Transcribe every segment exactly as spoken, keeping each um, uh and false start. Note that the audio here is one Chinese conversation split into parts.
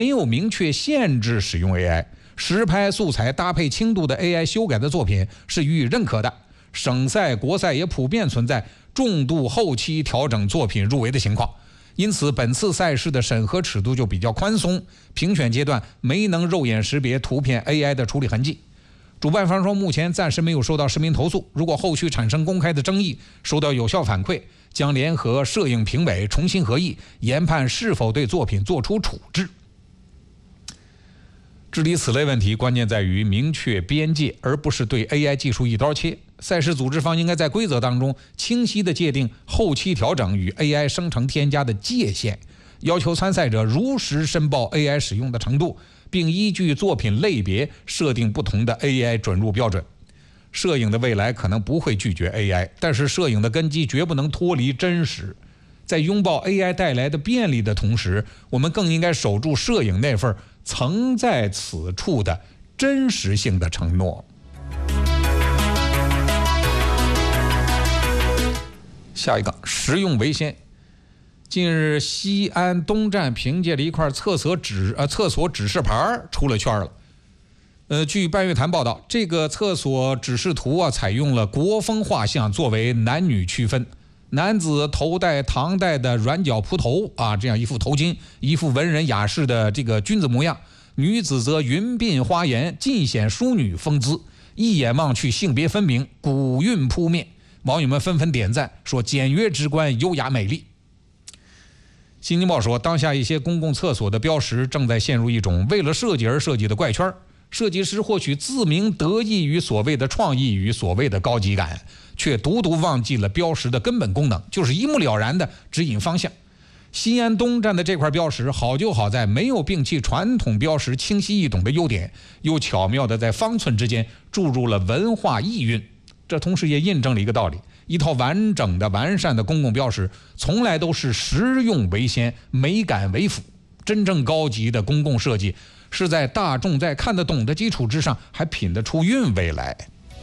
没有明确限制使用 A I， 实拍素材搭配轻度的 A I 修改的作品是予以认可的。省赛、国赛也普遍存在重度后期调整作品入围的情况，因此本次赛事的审核尺度就比较宽松，评选阶段没能肉眼识别图片 A I 的处理痕迹。主办方说，目前暂时没有收到市民投诉，如果后续产生公开的争议，收到有效反馈，将联合摄影评委重新合议，研判是否对作品作出处置。治理此类问题，关键在于明确边界，而不是对 A I 技术一刀切。赛事组织方应该在规则当中清晰地界定后期调整与 A I 生成添加的界限，要求参赛者如实申报 A I 使用的程度，并依据作品类别设定不同的 A I 准入标准。摄影的未来可能不会拒绝 A I， 但是摄影的根基绝不能脱离真实。在拥抱 A I 带来的便利的同时，我们更应该守住摄影那份曾在此处的真实性的承诺。下一个，实用为先。近日，西安东站凭借了一块厕所指呃厕所指示牌出了圈了。呃，据半月谈报道，这个厕所指示图啊，采用了国风画像作为男女区分。男子头戴唐代的软角蒲头啊，这样一副头巾，一副文人雅士的这个君子模样；女子则云鬓花颜，尽显淑女风姿，一眼望去性别分明，古韵扑面。网友们纷纷点赞，说简约直观，优雅美丽。新京报说，当下一些公共厕所的标识正在陷入一种为了设计而设计的怪圈，设计师或许自鸣得意于所谓的创意与所谓的高级感，却独独忘记了标识的根本功能，就是一目了然的指引方向。西安东站的这块标识好就好在没有摒弃传统标识清晰易懂的优点，又巧妙的在方寸之间注入了文化意蕴。这同时也印证了一个道理，一套完整的完善的公共标识从来都是实用为先，美感为辅。真正高级的公共设计是在大众在看得懂的基础之上还品得出韵味来。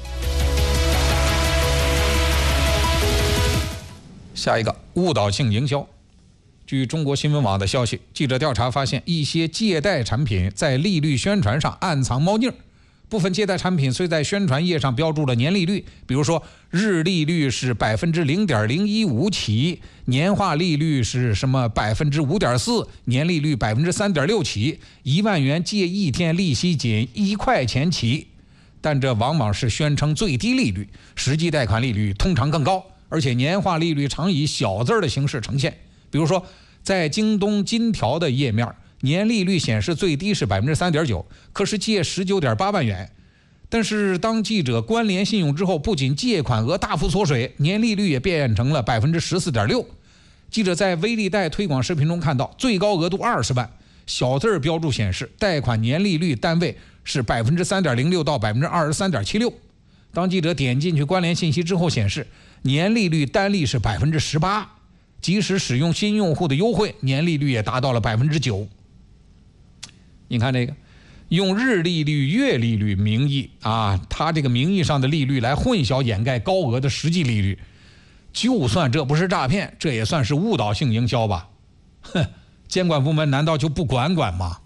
下一个，误导性营销。据中国新闻网的消息，记者调查发现，一些借贷产品在利率宣传上暗藏猫腻。部分借贷产品虽在宣传页上标注了年利率，比如说日利率是百分之零点零一五起，年化利率是什么百分之五点四，年利率百分之三点六起，一万元借一天利息仅一块钱起，但这往往是宣称最低利率，实际贷款利率通常更高，而且年化利率常以小字的形式呈现。比如说，在京东金条的页面，年利率显示最低是 百分之三点九， 可是借 十九点八万元。但是当记者关联信用之后，不仅借款额大幅缩水，年利率也变成了 百分之十四点六。 记者在微利贷推广视频中看到，最高额度二十万，小字标注显示贷款年利率单位是 百分之三点零六 到 百分之二十三点七六。 当记者点进去关联信息之后，显示年利率单利是 百分之十八， 即使使用新用户的优惠，年利率也达到了 百分之九。你看这个用日利率、月利率名义啊，它这个名义上的利率来混淆掩盖高额的实际利率，就算这不是诈骗，这也算是误导性营销吧？哼，监管部门难道就不管管吗？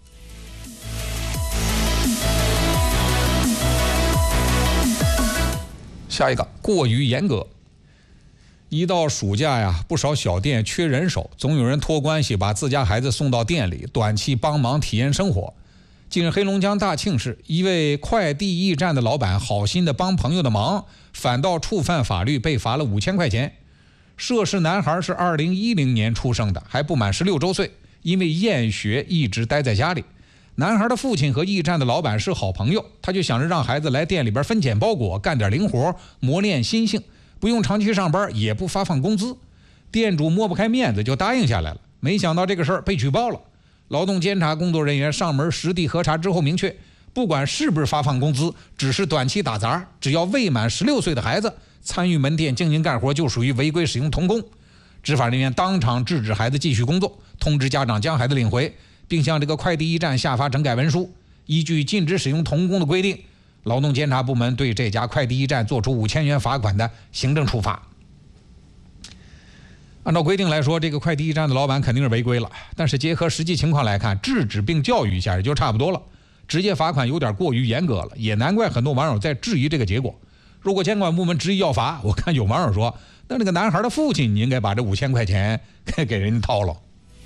下一个，过于严格。一到暑假呀，不少小店缺人手，总有人托关系把自家孩子送到店里，短期帮忙体验生活。近日，黑龙江大庆市一位快递驿站的老板好心的帮朋友的忙，反倒触犯法律，被罚了五千块钱。涉事男孩是二零一零年出生的，还不满十六周岁，因为厌学一直待在家里。男孩的父亲和驿站的老板是好朋友，他就想着让孩子来店里边分拣包裹，干点零活，磨练心性，不用长期上班，也不发放工资。店主摸不开面子，就答应下来了。没想到这个事儿被举报了。劳动监察工作人员上门实地核查之后明确，不管是不是发放工资，只是短期打杂，只要未满十六岁的孩子参与门店经营干活，就属于违规使用童工。执法人员当场制止孩子继续工作，通知家长将孩子领回，并向这个快递驿站下发整改文书。依据禁止使用童工的规定，劳动监察部门对这家快递驿站作出五千元罚款的行政处罚。 按照规定来说，这个快递站的老板肯定是违规了，但是结合实际情况来看，制止并教育一下也就差不多了，直接罚款有点过于严格了，也难怪很多网友在质疑这个结果。如果监管部门执意要罚，我看有网友说，那这个男孩的父亲你应该把这五千块钱给给人家掏了。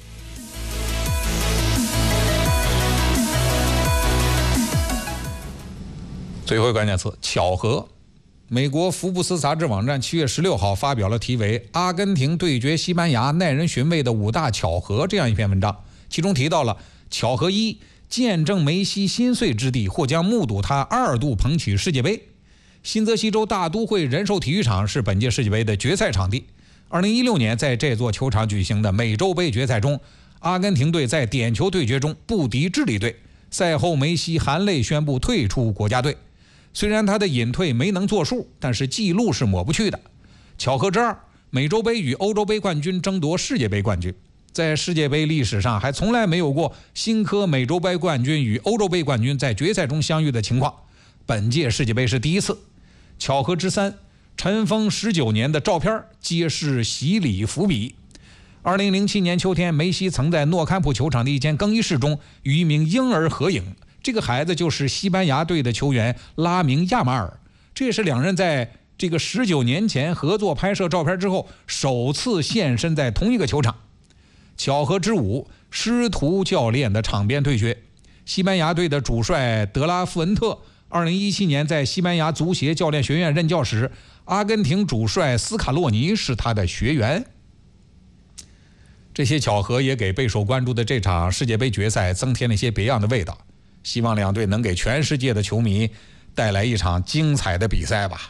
最后一个关键词巧合。美国福布斯杂志网站七月十六号发表了题为《阿根廷对决西班牙耐人寻味的五大巧合》这样一篇文章，其中提到了巧合一，见证梅西心碎之地，或将目睹他二度捧起世界杯。新泽西州大都会人寿体育场是本届世界杯的决赛场地。二零一六年在这座球场举行的美洲杯决赛中，阿根廷队在点球对决中不敌智利队，赛后梅西含泪宣布退出国家队。虽然他的隐退没能作数，但是记录是抹不去的。巧合之二，美洲杯与欧洲杯冠军争夺世界杯冠军。在世界杯历史上还从来没有过新科美洲杯冠军与欧洲杯冠军在决赛中相遇的情况，本届世界杯是第一次。巧合之三，尘封十九年的照片揭示洗礼伏笔。二零零七年秋天，梅西曾在诺坎普球场的一间更衣室中与一名婴儿合影，这个孩子就是西班牙队的球员拉明亚马尔，这也是两人在这个十九年前合作拍摄照片之后首次现身在同一个球场。巧合之五，师徒教练的场边对决。西班牙队的主帅德拉富恩特二零一七年在西班牙足协教练学院任教时，阿根廷主帅斯卡洛尼是他的学员。这些巧合也给备受关注的这场世界杯决赛增添了一些别样的味道，希望两队能给全世界的球迷带来一场精彩的比赛吧。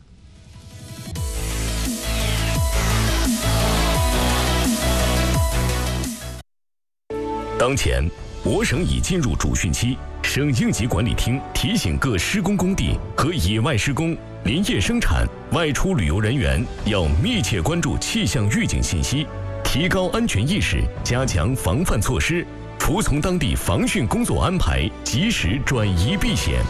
当前我省已进入主汛期，省应急管理厅提醒各施工工地和野外施工、林业生产、外出旅游人员要密切关注气象预警信息，提高安全意识，加强防范措施，服从当地防汛工作安排，及时转移避险。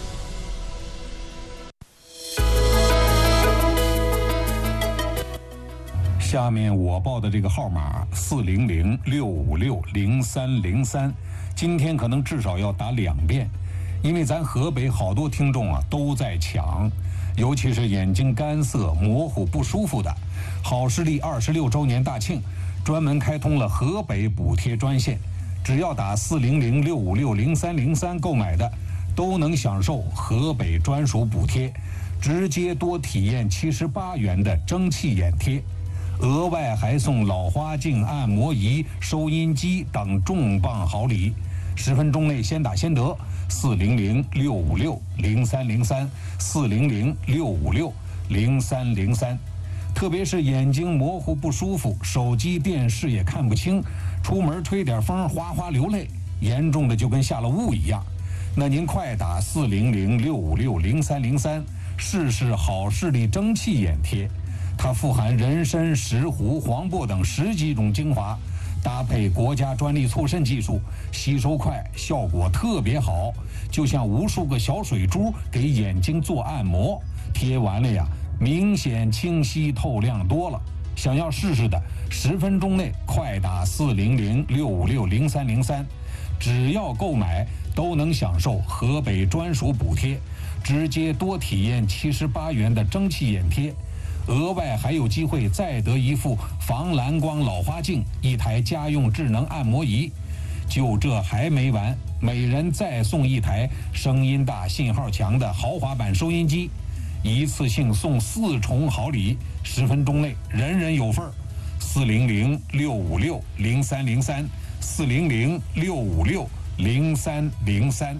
下面我报的这个号码四零零六五六零三零三，今天可能至少要打两遍，因为咱河北好多听众啊都在抢，尤其是眼睛干涩、模糊、不舒服的。好视力二十六周年大庆，专门开通了河北补贴专线，只要打四零零六五六零三零三购买的，都能享受河北专属补贴，直接多体验七十八元的蒸汽眼贴。额外还送老花镜、按摩仪、收音机等重磅好礼，十分钟内先打先得。四零零六五六零三零三，四零零六五六零三零三。特别是眼睛模糊不舒服，手机、电视也看不清，出门吹点风哗哗流泪，严重的就跟下了雾一样。那您快打四零零六五六零三零三，试试好视力蒸汽眼贴。它富含人参、石斛、黄柏等十几种精华，搭配国家专利促渗技术，吸收快，效果特别好，就像无数个小水珠给眼睛做按摩，贴完了呀，明显清晰透亮多了。想要试试的，十分钟内快打四零零六五六零三零三，只要购买都能享受河北专属补贴，直接多体验七十八元的蒸汽眼贴。额外还有机会再得一副防蓝光老花镜，一台家用智能按摩仪。就这还没完，每人再送一台声音大、信号强的豪华版收音机，一次性送四重好礼，十分钟内人人有份儿。四零零六五六零三零三，四零零六五六零三零三。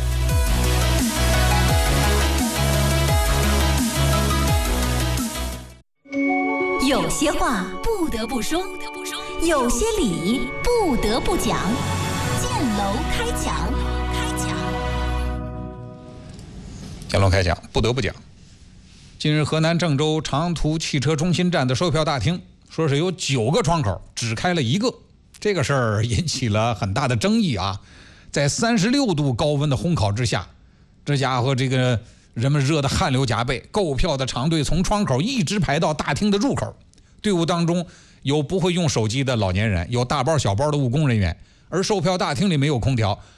有些话不得不说，有些理不得不讲。建楼开讲，开讲。 建楼开讲，不得不讲。近日，河南郑州长途汽车中心站的售票大厅，说是有九个窗口，只开了一个。这个事儿引起了很大的争议啊！在三十六度高温的烘烤之下，这家伙这个。人们热得汗流浃背，购票的长队从窗口一直排到大厅的入口，队伍当中有不会用手机的老年人，有大包小包的务工人员。而售票大厅里没有空调，